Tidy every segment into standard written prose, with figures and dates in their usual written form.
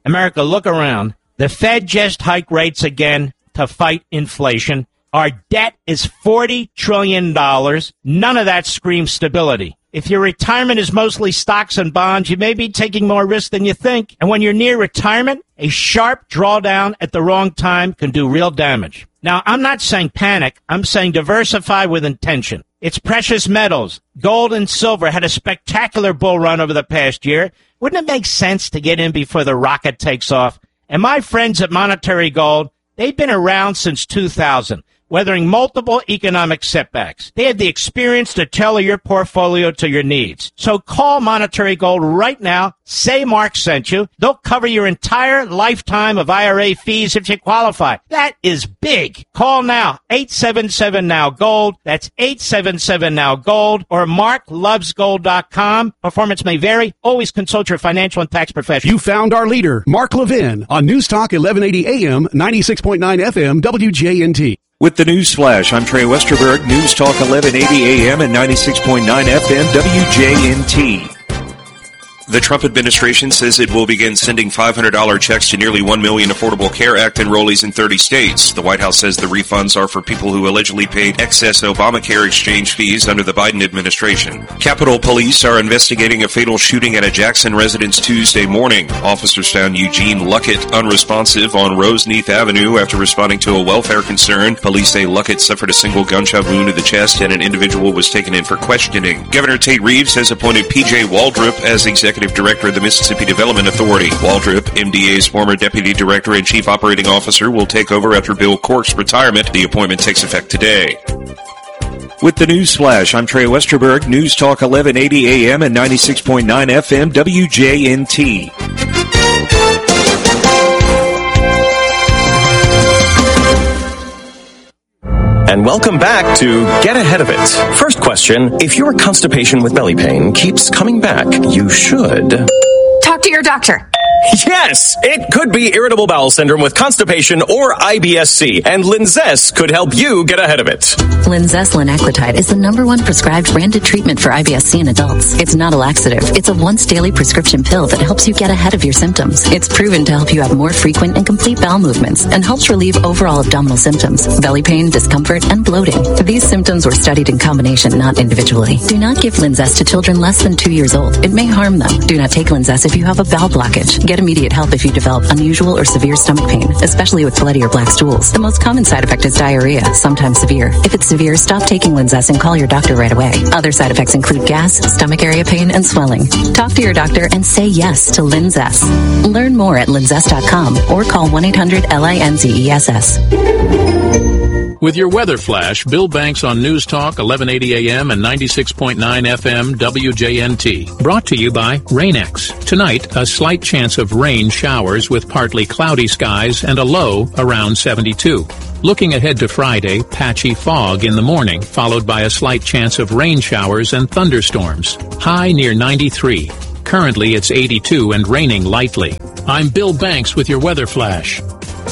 America, look around. The Fed just hiked rates again to fight inflation. Our debt is $40 trillion. None of that screams stability. If your retirement is mostly stocks and bonds, you may be taking more risk than you think. And when you're near retirement, a sharp drawdown at the wrong time can do real damage. Now, I'm not saying panic. I'm saying diversify with intention. It's precious metals. Gold and silver had a spectacular bull run over the past year. Wouldn't it make sense to get in before the rocket takes off? And my friends at Monetary Gold, they've been around since 2000. Weathering multiple economic setbacks. They have the experience to tailor your portfolio to your needs. So call Monetary Gold right now. Say Mark sent you. They'll cover your entire lifetime of IRA fees if you qualify. That is big. Call now. 877-NOW-GOLD. That's 877-NOW-GOLD or marklovesgold.com. Performance may vary. Always consult your financial and tax professional. You found our leader, Mark Levin, on News Talk 1180 AM, 96.9 FM, WJNT. With the News Flash, I'm Trey Westerberg, News Talk 1180 AM and 96.9 FM, WJNT. The Trump administration says it will begin sending $500 checks to nearly 1 million Affordable Care Act enrollees in 30 states. The White House says the refunds are for people who allegedly paid excess Obamacare exchange fees under the Biden administration. Capitol Police are investigating a fatal shooting at a Jackson residence Tuesday morning. Officers found Eugene Luckett unresponsive on Roseneath Avenue after responding to a welfare concern. Police say Luckett suffered a single gunshot wound to the chest and an individual was taken in for questioning. Governor Tate Reeves has appointed P.J. Waldrop as executive director of the Mississippi Development Authority. Waldrop, MDA's former deputy director and chief operating officer, will take over after Bill Cork's retirement. The appointment takes effect today. With the News Flash, I'm Trey Westerberg, News Talk 1180 AM and 96.9 FM, WJNT. And welcome back to Get Ahead of It. First question, if your constipation with belly pain keeps coming back, you should talk to your doctor. Yes, it could be irritable bowel syndrome with constipation or IBS-C, and Linzess could help you get ahead of it. Linzess linaclotide is the #1 prescribed branded treatment for IBS-C in adults. It's not a laxative. It's a once daily prescription pill that helps you get ahead of your symptoms. It's proven to help you have more frequent and complete bowel movements and helps relieve overall abdominal symptoms, belly pain, discomfort, and bloating. These symptoms were studied in combination, not individually. Do not give Linzess to children less than 2 years old. It may harm them. Do not take Linzess if you have a bowel blockage. Get immediate help if you develop unusual or severe stomach pain, especially with bloody or black stools. The most common side effect is diarrhea, sometimes severe. If it's severe, stop taking Linzess and call your doctor right away. Other side effects include gas, stomach area pain, and swelling. Talk to your doctor and say yes to Linzess. Learn more at linzess.com or call 1-800-LINZESS. With your weather flash, Bill Banks on News Talk 1180 AM and 96.9 FM WJNT. Brought to you by Rain-X. Tonight, a slight chance of rain showers with partly cloudy skies and a low around 72. Looking ahead to Friday, patchy fog in the morning, followed by a slight chance of rain showers and thunderstorms. High near 93. Currently, it's 82 and raining lightly. I'm Bill Banks with your weather flash.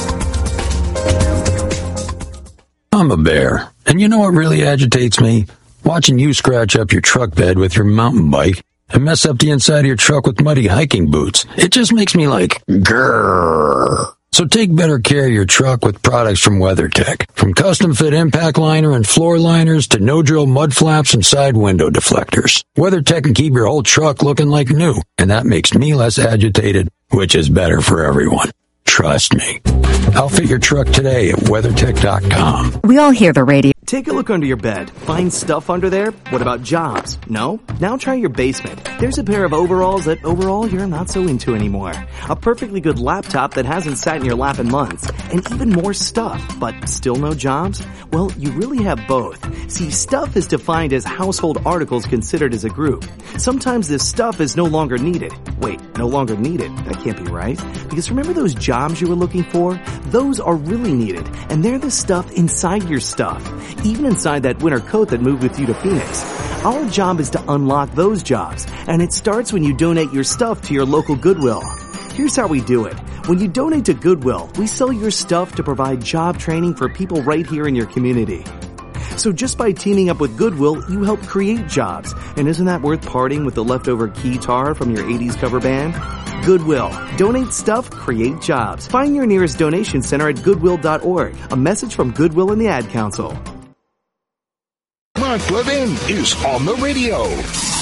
I'm a bear, and you know what really agitates me? Watching you scratch up your truck bed with your mountain bike and mess up the inside of your truck with muddy hiking boots. It just makes me like, grrr. So take better care of your truck with products from WeatherTech. From custom fit impact liner and floor liners to no-drill mud flaps and side window deflectors. WeatherTech can keep your whole truck looking like new, and that makes me less agitated, which is better for everyone. Trust me. Outfit your truck today at WeatherTech.com. We all hear the radio. Take a look under your bed. Find stuff under there? What about jobs? No? Now try your basement. There's a pair of overalls that overall you're not so into anymore. A perfectly good laptop that hasn't sat in your lap in months. And even more stuff, but still no jobs? Well, you really have both. See, stuff is defined as household articles considered as a group. Sometimes this stuff is no longer needed. Wait, no longer needed? That can't be right. Because remember those jobs you were looking for? Those are really needed. And they're the stuff inside your stuff. Even inside that winter coat that moved with you to Phoenix. Our job is to unlock those jobs, and it starts when you donate your stuff to your local Goodwill. Here's how we do it. When you donate to Goodwill, we sell your stuff to provide job training for people right here in your community. So just by teaming up with Goodwill, you help create jobs. And isn't that worth parting with the leftover keytar from your 80s cover band? Goodwill. Donate stuff, create jobs. Find your nearest donation center at goodwill.org. A message from Goodwill and the Ad Council. Mark Levin is on the radio.